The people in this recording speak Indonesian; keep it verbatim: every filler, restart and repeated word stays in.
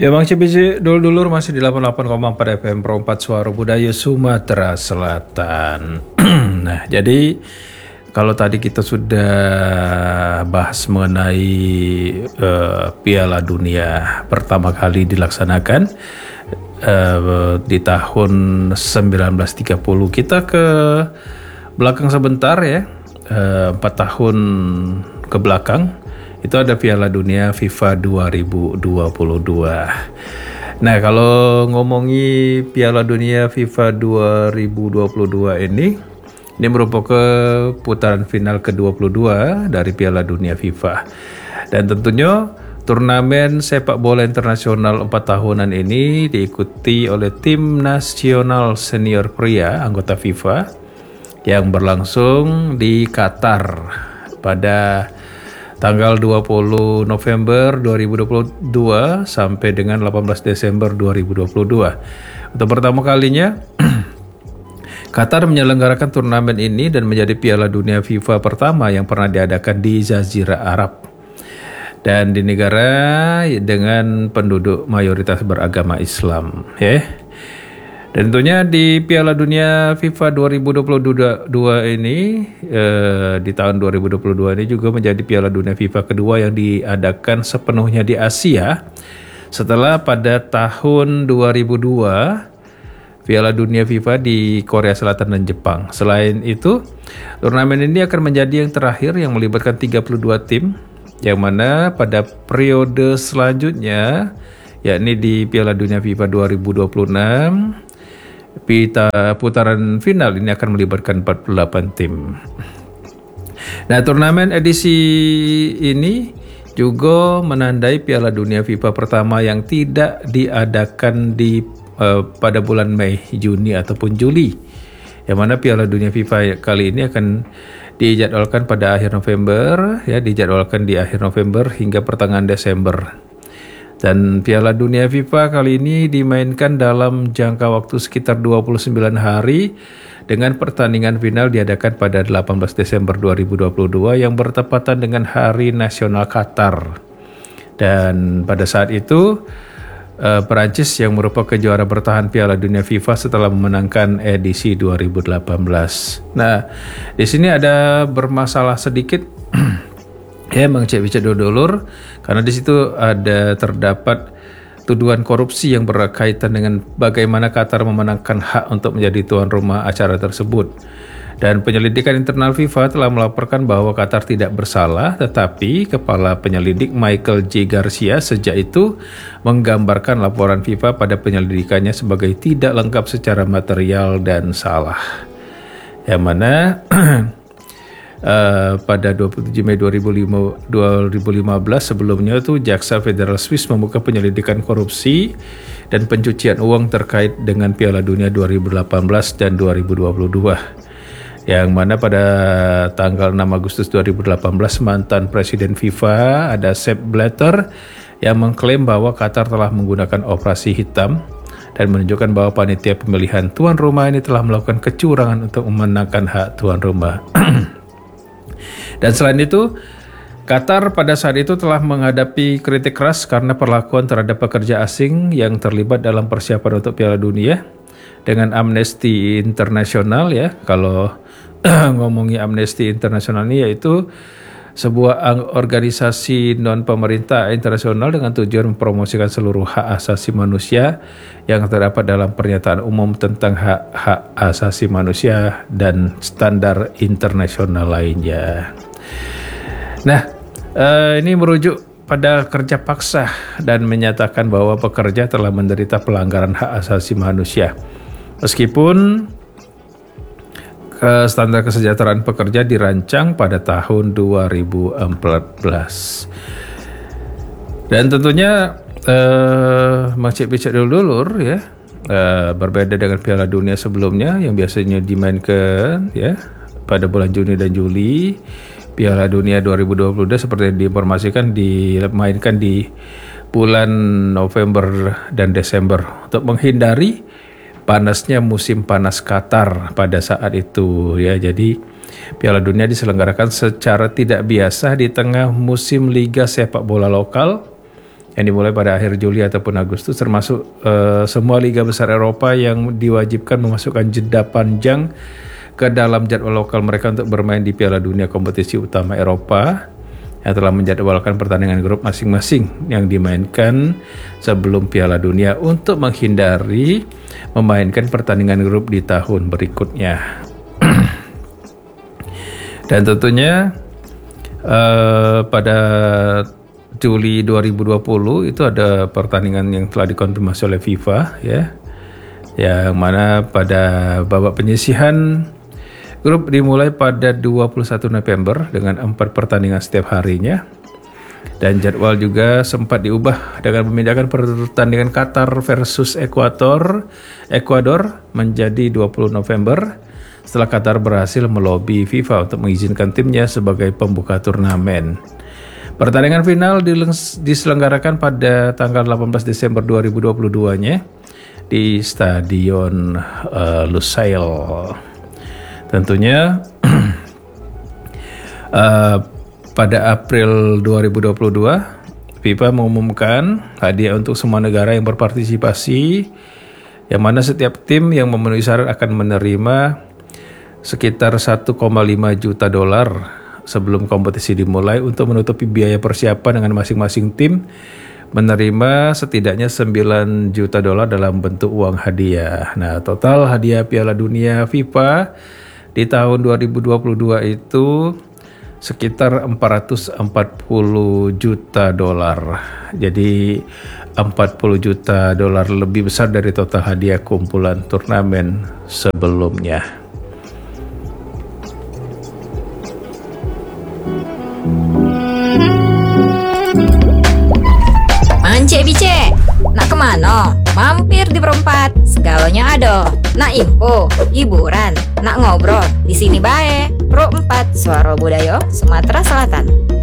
Ya Bang Cibici, dulur-dulur masih di delapan puluh delapan koma empat F M Pro empat Suara Budaya Sumatera Selatan. Nah, jadi kalau tadi kita sudah bahas mengenai uh, Piala Dunia pertama kali dilaksanakan uh, di tahun seribu sembilan ratus tiga puluh, kita ke belakang sebentar ya, uh, empat tahun ke belakang. Itu ada Piala Dunia FIFA dua ribu dua puluh dua. Nah, kalau ngomongi Piala Dunia FIFA dua ribu dua puluh dua ini, ini merupakan putaran final ke dua puluh dua dari Piala Dunia FIFA. Dan tentunya turnamen sepak bola internasional empat tahunan ini diikuti oleh tim nasional senior pria anggota FIFA yang berlangsung di Qatar pada tanggal dua puluh November dua ribu dua puluh dua sampai dengan delapan belas Desember dua ribu dua puluh dua. Untuk pertama kalinya Qatar menyelenggarakan turnamen ini dan menjadi Piala Dunia FIFA pertama yang pernah diadakan di Jazirah Arab dan di negara dengan penduduk mayoritas beragama Islam, ya. Dan tentunya di Piala Dunia FIFA dua ribu dua puluh dua ini, eh, di tahun dua ribu dua puluh dua ini juga menjadi Piala Dunia FIFA kedua yang diadakan sepenuhnya di Asia setelah pada tahun dua ribu dua Piala Dunia FIFA di Korea Selatan dan Jepang. Selain itu, turnamen ini akan menjadi yang terakhir yang melibatkan tiga puluh dua tim, yang mana pada periode selanjutnya, yakni di Piala Dunia FIFA dua ribu dua puluh enam, Pita, putaran final ini akan melibatkan empat puluh delapan tim. Nah, turnamen edisi ini juga menandai Piala Dunia FIFA pertama yang tidak diadakan di uh, pada bulan Mei, Juni ataupun Juli. Yang mana Piala Dunia FIFA kali ini akan dijadwalkan pada akhir November, ya, dijadwalkan di akhir November hingga pertengahan Desember. Dan Piala Dunia FIFA kali ini dimainkan dalam jangka waktu sekitar dua puluh sembilan hari dengan pertandingan final diadakan pada delapan belas Desember dua ribu dua puluh dua yang bertepatan dengan Hari Nasional Qatar. Dan pada saat itu uh, Perancis yang merupakan juara bertahan Piala Dunia FIFA setelah memenangkan edisi dua ribu delapan belas. Nah, di sini ada bermasalah sedikit ya, Bang Cek Bicak dulur, karena di situ ada terdapat tuduhan korupsi yang berkaitan dengan bagaimana Qatar memenangkan hak untuk menjadi tuan rumah acara tersebut. Dan penyelidikan internal FIFA telah melaporkan bahwa Qatar tidak bersalah, tetapi kepala penyelidik Michael J. Garcia sejak itu menggambarkan laporan FIFA pada penyelidikannya sebagai tidak lengkap secara material dan salah. Yang mana Uh, pada dua puluh tujuh Mei dua ribu lima belas sebelumnya itu Jaksa Federal Swiss membuka penyelidikan korupsi dan pencucian uang terkait dengan Piala Dunia dua ribu delapan belas dan dua ribu dua puluh dua, yang mana pada tanggal enam Agustus dua ribu delapan belas mantan Presiden FIFA ada Sepp Blatter yang mengklaim bahwa Qatar telah menggunakan operasi hitam dan menunjukkan bahwa panitia pemilihan tuan rumah ini telah melakukan kecurangan untuk memenangkan hak tuan rumah. Dan selain itu, Qatar pada saat itu telah menghadapi kritik keras karena perlakuan terhadap pekerja asing yang terlibat dalam persiapan untuk Piala Dunia dengan Amnesty International, ya. Kalau ngomongi Amnesty International ini yaitu sebuah organisasi non-pemerintah internasional dengan tujuan mempromosikan seluruh hak asasi manusia yang terdapat dalam pernyataan umum tentang hak-hak asasi manusia dan standar internasional lainnya. Nah, eh, ini merujuk pada kerja paksa dan menyatakan bahwa pekerja telah menderita pelanggaran hak asasi manusia. Meskipun standar kesejahteraan pekerja dirancang pada tahun dua ribu empat belas. Dan tentunya eh, Masjid Bicak dulur ya, eh, berbeda dengan Piala Dunia sebelumnya yang biasanya dimainkan ya pada bulan Juni dan Juli. Piala Dunia dua ribu dua puluh dua seperti yang diinformasikan dimainkan di bulan November dan Desember untuk menghindari panasnya musim panas Qatar pada saat itu, ya. Jadi Piala Dunia diselenggarakan secara tidak biasa di tengah musim liga sepak bola lokal yang dimulai pada akhir Juli ataupun Agustus, termasuk uh, semua liga besar Eropa yang diwajibkan memasukkan jeda panjang ke dalam jadwal lokal mereka untuk bermain di Piala Dunia, kompetisi utama Eropa yang telah menjadwalkan pertandingan grup masing-masing yang dimainkan sebelum Piala Dunia untuk menghindari memainkan pertandingan grup di tahun berikutnya. Dan tentunya uh, pada Juli dua ribu dua puluh itu ada pertandingan yang telah dikonfirmasi oleh FIFA, ya, yang mana pada babak penyisihan grup dimulai pada dua puluh satu November dengan empat pertandingan setiap harinya, dan jadwal juga sempat diubah dengan memindahkan pertandingan Qatar versus Ekuador Ekuador menjadi dua puluh November setelah Qatar berhasil melobi FIFA untuk mengizinkan timnya sebagai pembuka turnamen. Pertandingan final diselenggarakan pada tanggal delapan belas Desember dua ribu dua puluh dua-nya di Stadion uh, Lusail. Tentunya uh, pada April dua ribu dua puluh dua FIFA mengumumkan hadiah untuk semua negara yang berpartisipasi, yang mana setiap tim yang memenuhi syarat akan menerima sekitar satu koma lima juta dolar sebelum kompetisi dimulai untuk menutupi biaya persiapan, dengan masing-masing tim menerima setidaknya sembilan juta dolar dalam bentuk uang hadiah. Nah, total hadiah Piala Dunia FIFA di tahun dua ribu dua puluh dua itu sekitar empat ratus empat puluh juta dolar. Jadi empat puluh juta dolar lebih besar dari total hadiah kumpulan turnamen sebelumnya. Mance bice, nak kemana? Mampir di Perempat, segalanya ada. Nak info, hiburan, nak ngobrol, di sini bae. Perempat, Suara Budaya Sumatera Selatan.